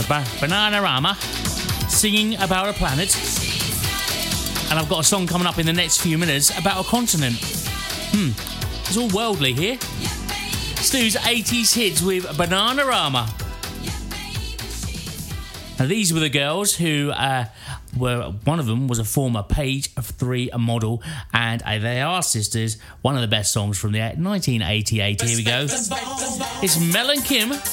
Bananarama, singing about a planet. And I've got a song coming up in the next few minutes about a continent. It's all worldly here. Stu's 80s hits with Bananarama. Now, these were the girls who one of them was a former Page of 3 model, and they are sisters. One of the best songs from the 1988. Here we go. It's Mel and Kim.